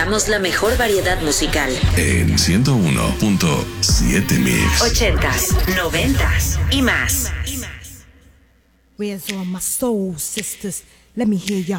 presentamos la mejor variedad musical en 101.7 Mix. 80s, 90s y más. Where's all my soul sisters? Let me hear ya.